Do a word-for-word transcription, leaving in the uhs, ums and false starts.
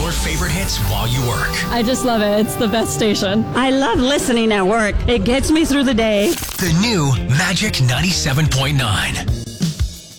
your favorite hits while you work. I just love it. It's the best station. I love listening at work. It gets me through the day. The new Magic ninety-seven point nine.